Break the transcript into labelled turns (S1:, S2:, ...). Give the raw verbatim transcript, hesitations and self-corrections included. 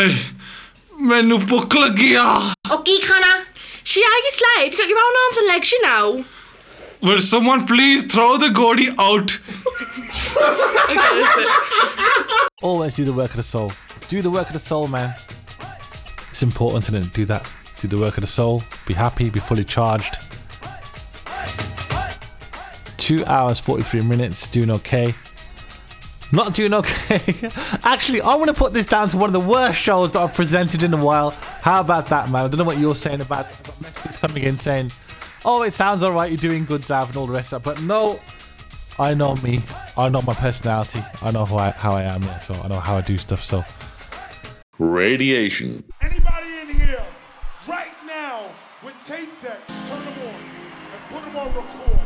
S1: ਓਏ ਮੈਨੂੰ ਭੁੱਖ ਲੱਗੀ ਆ
S2: ਉਹ ਕੀ ਖਾਣਾ Shia, you slave. You've got your own arms and legs, you know.
S1: Will someone please throw the Gordy out?
S3: Always do the work of the soul. Do the work of the soul, man. It's important to do that. Do the work of the soul. Be happy, be fully charged. Two hours, forty-three minutes, doing okay. Not doing okay. Actually, I want to put this down to one of the worst shows that I've presented in a while. How about that, man? I don't know what you're saying about it. I've got messages coming in saying, oh, it sounds all right, you're doing good, Dav, and all the rest of that. But no, I know me. I know my personality. I know who I, how I am, yeah, so I know how I do stuff, so.
S4: Radiation.
S5: Anybody in here right now with tape decks, turn them on and put them on record.